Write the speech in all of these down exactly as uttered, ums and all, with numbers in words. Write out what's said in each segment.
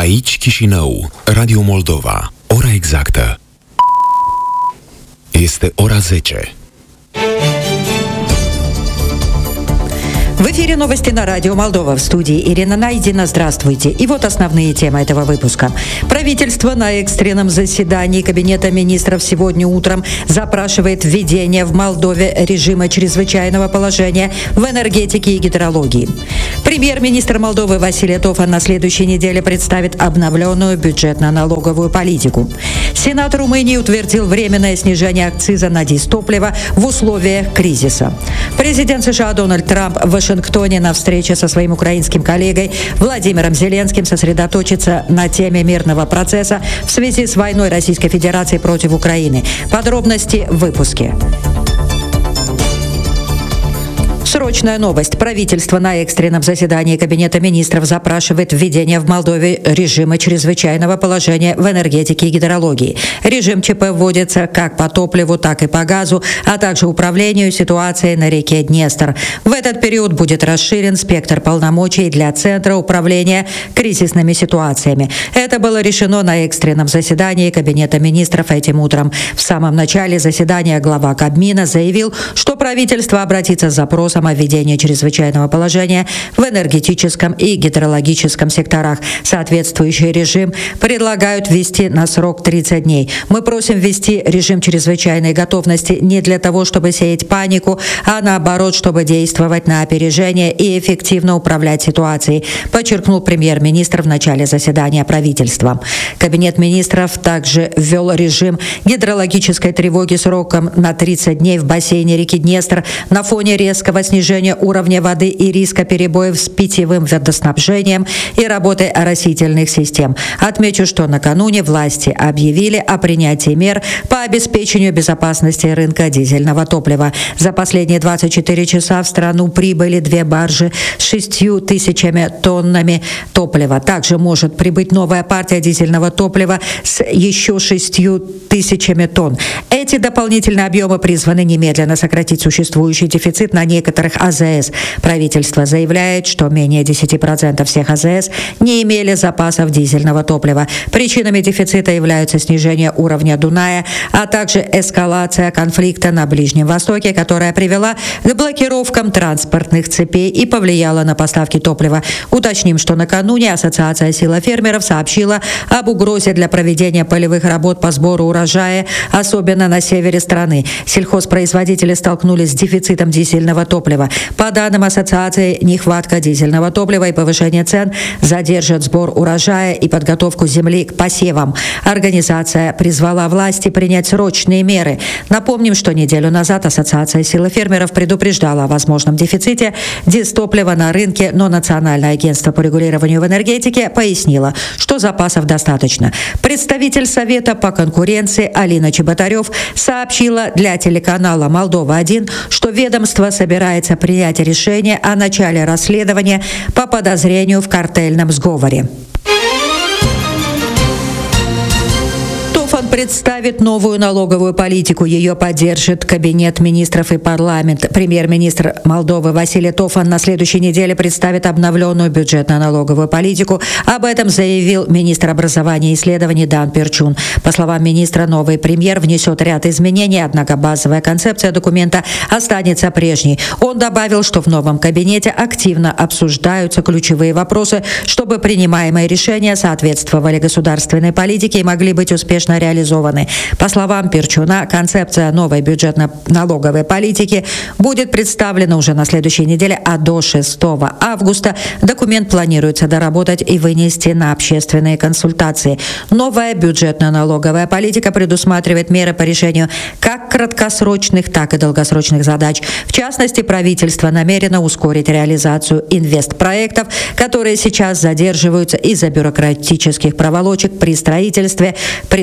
Aici Chișinău, Radio Moldova. Ora exactă este ora zece. В эфире новости на радио Молдова. В студии Ирина Найдина. Здравствуйте. И вот основные темы этого выпуска. Правительство на экстренном заседании Кабинета министров сегодня утром запрашивает введение в Молдове режима чрезвычайного положения в энергетике и гидрологии. Премьер-министр Молдовы Василий Тофан на следующей неделе представит обновленную бюджетно-налоговую политику. Сенат Румынии утвердил временное снижение акциза на дизтопливо в условиях кризиса. Президент США Дональд Трамп в Вашингтоне на встрече со своим украинским коллегой Владимиром Зеленским сосредоточится на теме мирного процесса в связи с войной Российской Федерации против Украины. Подробности в выпуске. Срочная новость. Правительство на экстренном заседании Кабинета министров запрашивает введение в Молдове режима чрезвычайного положения в энергетике и гидрологии. Режим ЧП вводится как по топливу, так и по газу, а также управлению ситуацией на реке Днестр. В этот период будет расширен спектр полномочий для Центра управления кризисными ситуациями. Это было решено на экстренном заседании Кабинета министров этим утром. В самом начале заседания глава Кабмина заявил, что правительство обратится с запросом о введении чрезвычайного положения в энергетическом и гидрологическом секторах. Соответствующий режим предлагают ввести на срок тридцать дней. Мы просим ввести режим чрезвычайной готовности не для того, чтобы сеять панику, а наоборот, чтобы действовать на опережение и эффективно управлять ситуацией, подчеркнул премьер-министр в начале заседания правительства. Кабинет министров также ввел режим гидрологической тревоги сроком на тридцать дней в бассейне реки Днестр на фоне резкого снижения уровня воды и риска перебоев с питьевым водоснабжением и работой оросительных систем. Отмечу, что накануне власти объявили о принятии мер по обеспечению безопасности рынка дизельного топлива. За последние двадцать четыре часа в страну прибыли две баржи с шестью тысячами тоннами топлива. Также может прибыть новая партия дизельного топлива с еще шестью тысячами тонн. Эти дополнительные объемы призваны немедленно сократить существующий дефицит на некоторых АЗС. Правительство заявляет, что менее десять процентов всех АЗС не имели запасов дизельного топлива. Причинами дефицита являются снижение уровня Дуная, а также эскалация конфликта на Ближнем Востоке, которая привела к блокировкам транспортных цепей и повлияла на поставки топлива. Уточним, что накануне Ассоциация сила фермеров сообщила об угрозе для проведения полевых работ по сбору урожая, особенно на севере страны. Сельхозпроизводители столкнулись с дефицитом дизельного топлива. По данным ассоциации, нехватка дизельного топлива и повышение цен задержат сбор урожая и подготовку земли к посевам. Организация призвала власти принять срочные меры. Напомним, что неделю назад Ассоциация силы фермеров предупреждала о возможном дефиците дизтоплива на рынке, но Национальное агентство по регулированию в энергетике пояснило, что запасов достаточно. Представитель Совета по конкуренции Алина Чеботарев сообщила для телеканала «Молдова-один», что ведомство собирается принять решение о начале расследования по подозрению в картельном сговоре. Представит новую налоговую политику. Ее поддержит Кабинет министров и парламент. Премьер-министр Молдовы Василий Тофан на следующей неделе представит обновленную бюджетно-налоговую политику. Об этом заявил министр образования и исследований Дан Перчун. По словам министра, новый премьер внесет ряд изменений, однако базовая концепция документа останется прежней. Он добавил, что в новом кабинете активно обсуждаются ключевые вопросы, чтобы принимаемые решения соответствовали государственной политике и могли быть успешно реализованы. По словам Перчуна, концепция новой бюджетно-налоговой политики будет представлена уже на следующей неделе, а до шестого августа документ планируется доработать и вынести на общественные консультации. Новая бюджетно-налоговая политика предусматривает меры по решению как краткосрочных, так и долгосрочных задач. В частности, правительство намерено ускорить реализацию инвестпроектов, которые сейчас задерживаются из-за бюрократических проволочек при строительстве предприятий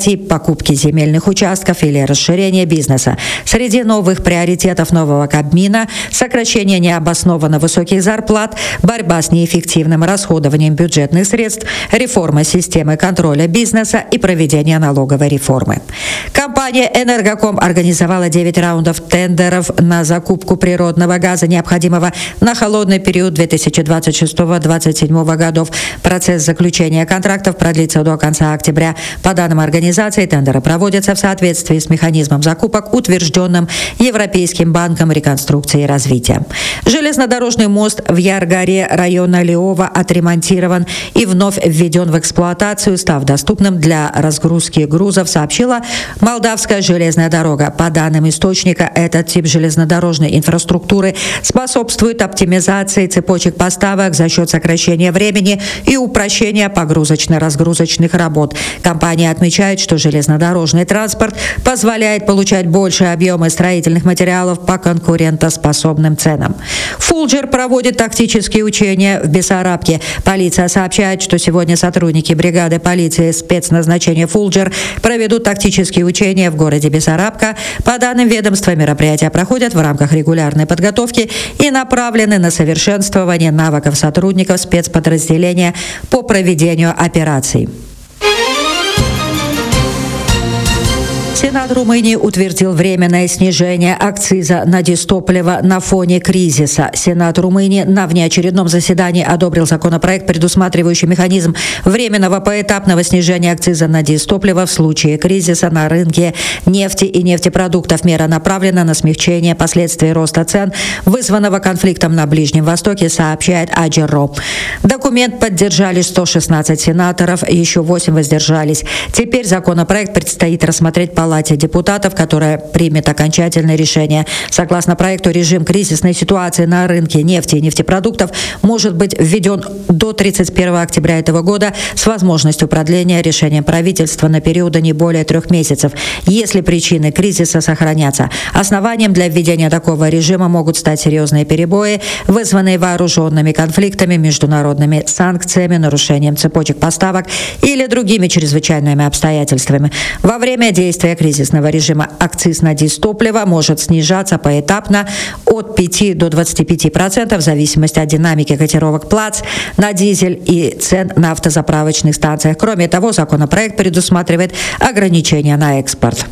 предприятий, покупки земельных участков или расширения бизнеса. Среди новых приоритетов нового Кабмина – сокращение необоснованно высоких зарплат, борьба с неэффективным расходованием бюджетных средств, реформа системы контроля бизнеса и проведение налоговой реформы. Компания «Энергоком» организовала девять раундов тендеров на закупку природного газа, необходимого на холодный период две тысячи двадцать шестого — две тысячи двадцать седьмого годов. Процесс заключения контрактов продлится до конца октября. По данным организации, тендеры проводятся в соответствии с механизмом закупок, утвержденным Европейским банком реконструкции и развития. Железнодорожный мост в Яр-горе района Лиова отремонтирован и вновь введен в эксплуатацию, став доступным для разгрузки грузов, сообщила Молдавская железная дорога. По данным источника, этот тип железнодорожной инфраструктуры способствует оптимизации цепочек поставок за счет сокращения времени и упрощения погрузочно-разгрузочных работ. Компания отмечает, что железнодорожный транспорт позволяет получать большие объемы строительных материалов по конкурентоспособным ценам. Фулджер проводит тактические учения в Бессарабке. Полиция сообщает, что сегодня сотрудники бригады полиции спецназначения Фулджер проведут тактические учения в городе Бессарабка. По данным ведомства, мероприятия проходят в рамках регулярной подготовки и направлены на совершенствование навыков сотрудников спецподразделения по проведению операций. Сенат Румынии утвердил временное снижение акциза на дизтопливо на фоне кризиса. Сенат Румынии на внеочередном заседании одобрил законопроект, предусматривающий механизм временного поэтапного снижения акциза на дизтопливо в случае кризиса на рынке нефти и нефтепродуктов. Мера направлена на смягчение последствий роста цен, вызванного конфликтом на Ближнем Востоке, сообщает Аджерро. Документ поддержали сто шестнадцать сенаторов, еще восемь воздержались. Теперь законопроект предстоит рассмотреть Палате депутатов, которая примет окончательное решение. Согласно проекту, режим кризисной ситуации на рынке нефти и нефтепродуктов может быть введен до тридцать первого октября этого года с возможностью продления решением правительства на периоды не более трех месяцев, если причины кризиса сохранятся. Основанием для введения такого режима могут стать серьезные перебои, вызванные вооруженными конфликтами, международными санкциями, нарушением цепочек поставок или другими чрезвычайными обстоятельствами. Во время действия кризисного режима акциз на дизтопливо может снижаться поэтапно от пяти до двадцати пяти процентов в зависимости от динамики котировок плац на дизель и цен на автозаправочных станциях. Кроме того, законопроект предусматривает ограничения на экспорт.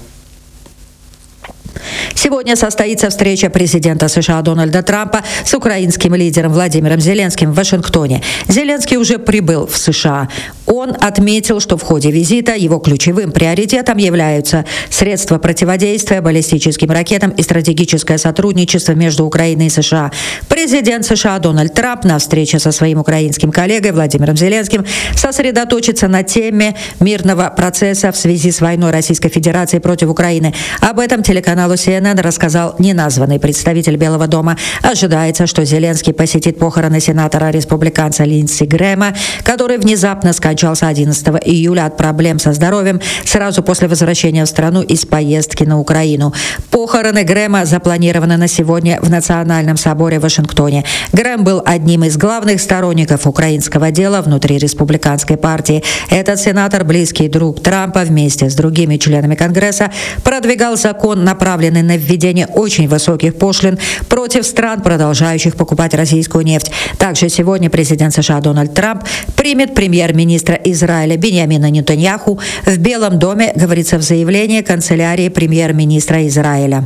Сегодня состоится встреча президента США Дональда Трампа с украинским лидером Владимиром Зеленским в Вашингтоне. Зеленский уже прибыл в США. Он отметил, что в ходе визита его ключевым приоритетом являются средства противодействия баллистическим ракетам и стратегическое сотрудничество между Украиной и США. Президент США Дональд Трамп на встрече со своим украинским коллегой Владимиром Зеленским сосредоточится на теме мирного процесса в связи с войной Российской Федерации против Украины. Об этом телеканалу си эн эн рассказал неназванный представитель Белого дома. Ожидается, что Зеленский посетит похороны сенатора-республиканца Линдси Грэма, который внезапно скончался одиннадцатого июля от проблем со здоровьем сразу после возвращения в страну из поездки на Украину. Похороны Грэма запланированы на сегодня в Национальном соборе в Вашингтоне. Грэм был одним из главных сторонников украинского дела внутри республиканской партии. Этот сенатор, близкий друг Трампа, вместе с другими членами Конгресса продвигал закон, направленный на введение очень высоких пошлин против стран, продолжающих покупать российскую нефть. Также сегодня президент США Дональд Трамп примет премьер-министра Израиля Биньямина Нетаньяху. В Белом доме говорится в заявлении канцелярии премьер-министра Израиля.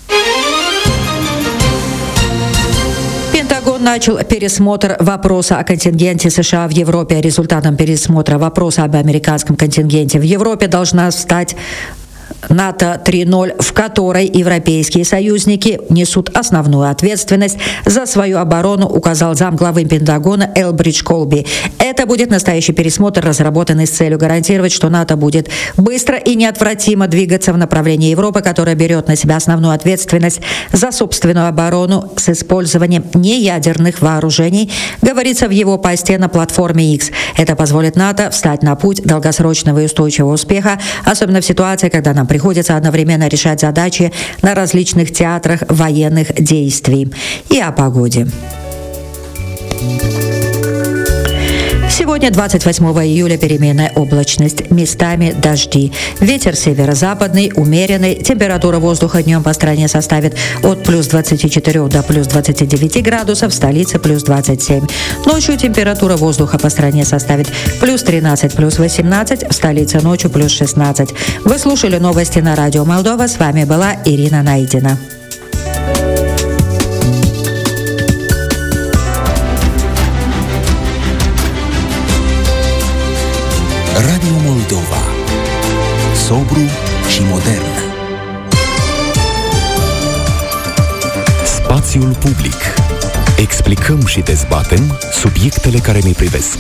Пентагон начал пересмотр вопроса о контингенте США в Европе. Результатом пересмотра вопроса об американском контингенте в Европе должна стать НАТО три ноль, в которой европейские союзники несут основную ответственность за свою оборону, указал замглавы Пентагона Элбридж Колби. Это будет настоящий пересмотр, разработанный с целью гарантировать, что НАТО будет быстро и неотвратимо двигаться в направлении Европы, которая берет на себя основную ответственность за собственную оборону с использованием неядерных вооружений, говорится в его посте на платформе X. Это позволит НАТО встать на путь долгосрочного и устойчивого успеха, особенно в ситуации, когда нам приходится одновременно решать задачи на различных театрах военных действий. И о погоде. Сегодня, двадцать восьмого июля, переменная облачность, местами дожди. Ветер северо-западный, умеренный. Температура воздуха днем по стране составит от плюс двадцати четырёх до плюс двадцати девяти градусов, в столице плюс двадцать семь. Ночью температура воздуха по стране составит плюс тринадцать, плюс восемнадцать, в столице ночью плюс шестнадцать. Вы слушали новости на Радио Молдова. С вами была Ирина Найдина. Radio Moldova. Sobru și modern. Spațiul public. Explicăm și dezbatem subiectele care ne privesc.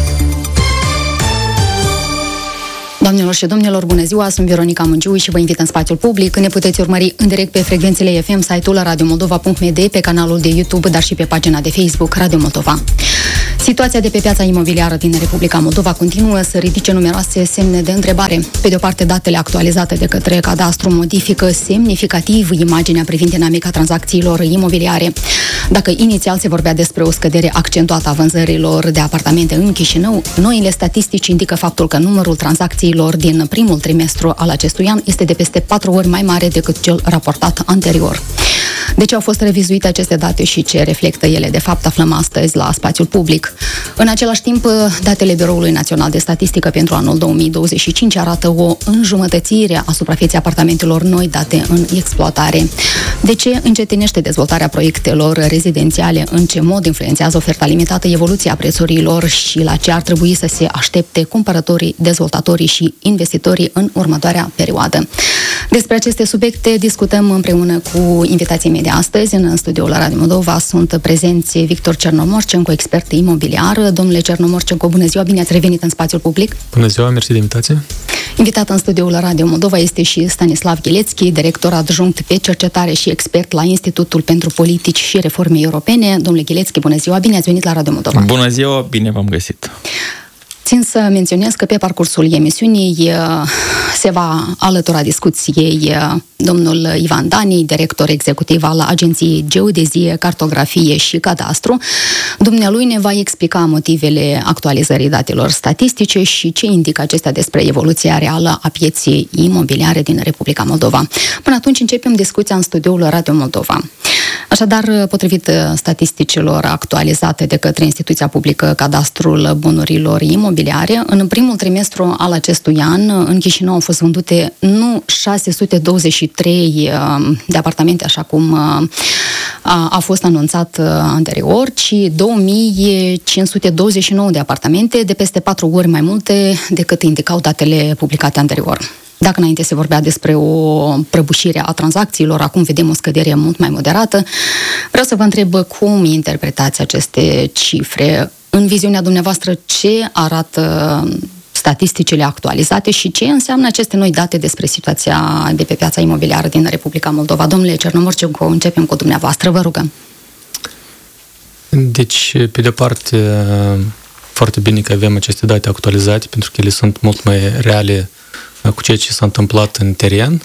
Doamnelor și domnilor, bună ziua, sunt Veronica Mungiu și vă invit în spațiul public. Ne puteți urmări în direct pe frecvențele F M, site-ul radio moldova punct m d, pe canalul de YouTube, dar și pe pagina de Facebook Radio Moldova. Situația de pe piața imobiliară din Republica Moldova continuă să ridice numeroase semne de întrebare. Pe de o parte, datele actualizate de către Cadastru modifică semnificativ imaginea privind dinamica tranzacțiilor imobiliare. Dacă inițial se vorbea despre o scădere accentuată a vânzărilor de apartamente în Chișinău, noile statistici indică faptul că numărul tranzacțiilor din primul trimestru al acestui an este de peste patru ori mai mare decât cel raportat anterior. De ce au fost revizuite aceste date și ce reflectă ele, de fapt, aflăm astăzi la spațiul public. În același timp, datele Biroului Național de Statistică pentru anul două mii douăzeci și cinci arată o înjumătățire a suprafeței apartamentelor noi date în exploatare. De ce încetinește dezvoltarea proiectelor rezidențiale, în ce mod influențează oferta limitată, evoluția prețurilor și la ce ar trebui să se aștepte cumpărătorii, dezvoltatorii și investitorii în următoarea perioadă. Despre aceste subiecte discutăm împreună cu invitații mei de astăzi. În studioul la Radio Moldova sunt prezenți Victor Cernomorcenco, expert imobiliar. Domnule Cernomorcenco, bună ziua, bine ați revenit în spațiul public. Bună ziua, mersi de invitație. Invitat în studioul la Radio Moldova este și Stanislav Ghilețchi, director adjunct pe cercetare și expert la Institutul pentru Politici și Reforme Europene. Domnule Ghilețchi, bună ziua, bine ați venit la Radio Moldova. Bună ziua, bine v-am găsit. Țin să menționez că pe parcursul emisiunii se va alătura discuției domnul Ivan Dani, director executiv al Agenției Geodezie, Cartografie și Cadastru. Dumnealui ne va explica motivele actualizării datelor statistice și ce indică acestea despre evoluția reală a pieței imobiliare din Republica Moldova. Până atunci începem discuția în studioul Radio Moldova. Așadar, potrivit statisticilor actualizate de către instituția publică Cadastrul Bunurilor Imobiliare, în primul trimestru al acestui an, în Chișinău au fost vândute nu șase sute douăzeci și trei de apartamente, așa cum a fost anunțat anterior, ci două mii cinci sute douăzeci și nouă de apartamente, de peste patru ori mai multe decât indicau datele publicate anterior. Dacă înainte se vorbea despre o prăbușire a tranzacțiilor, acum vedem o scădere mult mai moderată. Vreau să vă întreb cum interpretați aceste cifre. În viziunea dumneavoastră, ce arată statisticile actualizate și ce înseamnă aceste noi date despre situația de pe piața imobiliară din Republica Moldova? Domnule Cernomorcenco, începem cu dumneavoastră, vă rugăm. Deci, pe de-o parte, foarte bine că avem aceste date actualizate, pentru că ele sunt mult mai reale cu ceea ce s-a întâmplat în teren.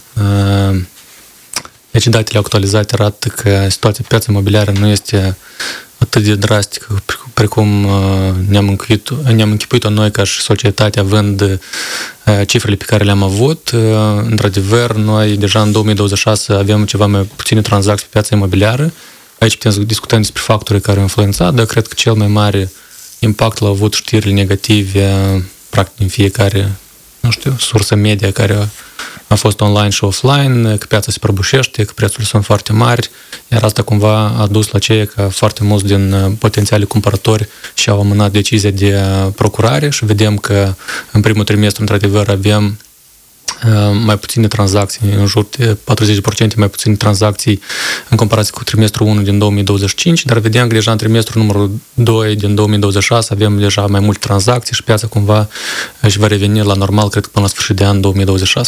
Deci datele actualizate arată că situația pe piața imobiliară nu este atât de drastică precum ne-am închipuit, ne-am închipuit-o noi ca și societate, având cifrele pe care le-am avut. Într-adevăr, noi deja în două mii douăzeci și șase avem ceva mai puține tranzacții pe piața imobiliară. Aici putem să discutăm despre factorii care au influențat, dar cred că cel mai mare impact l-au avut știrile negative, practic din fiecare, nu știu, sursă media care a fost online și offline, că piața se prăbușește, că prețurile sunt foarte mari, iar asta cumva a dus la ceea că foarte mulți din potențiali cumpărători și-au amânat decizia de procurare și vedem că în primul trimestru, într-adevăr, avem mai puține tranzacții, în jur de patruzeci la sută mai puține tranzacții în comparație cu trimestrul unu din două mii douăzeci și cinci, dar vedem că deja în trimestrul numărul doi din două mii douăzeci și șase avem deja mai multe tranzacții și piața cumva își va reveni la normal, cred că până la sfârșit de an două mii douăzeci și șase.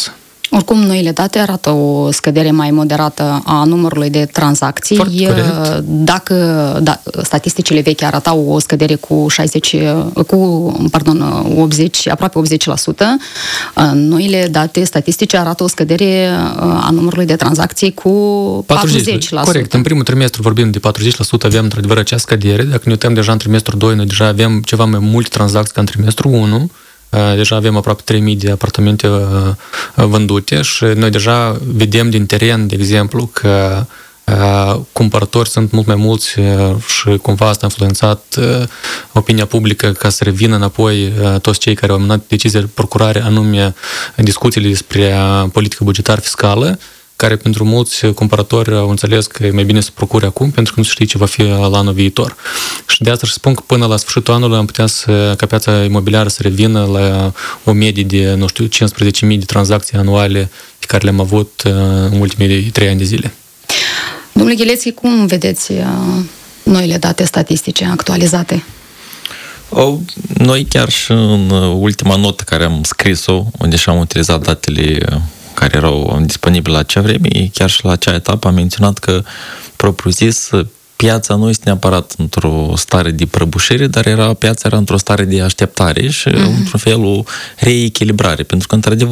Oricum, noile date arată o scădere mai moderată a numărului de tranzacții. Foarte corect. Dacă da, statisticile vechi arătau o scădere cu șaizeci, cu, pardon, optzeci, aproape optzeci la sută, noile date statistice arată o scădere a numărului de tranzacții cu patruzeci la sută. Corect. În primul trimestru vorbim de patruzeci la sută, avem într-adevăr acea scădere. Dacă ne uităm deja în trimestrul doi, noi deja avem ceva mai multe tranzacții ca în trimestrul unu. Deja avem aproape trei mii de apartamente vândute și noi deja vedem din teren, de exemplu, că cumpărători sunt mult mai mulți și cumva asta a influențat opinia publică ca să revină înapoi toți cei care au amânat decizia de procurare, anume discuțiile despre politică bugetară fiscală, care pentru mulți cumpărători au înțeles că e mai bine să procure acum, pentru că nu se știe ce va fi la anul viitor. Și de asta și spun că până la sfârșitul anului am putea să, ca piața imobiliară să revină la o medie de, nu știu, cincisprezece mii de tranzacții anuale pe care le-am avut în ultimii trei ani de zile. Domnule Ghilețchi, cum vedeți noile date statistice actualizate? Noi chiar și în ultima notă care am scris-o, unde și-am utilizat datele care erau disponibile la acea vreme, chiar și la acea etapă am menționat că, propriu zis, piața nu este neapărat într-o stare de prăbușire, dar era, piața era într-o stare de așteptare și, mm-hmm. într-un fel, o reechilibrare, pentru că, într-adevăr,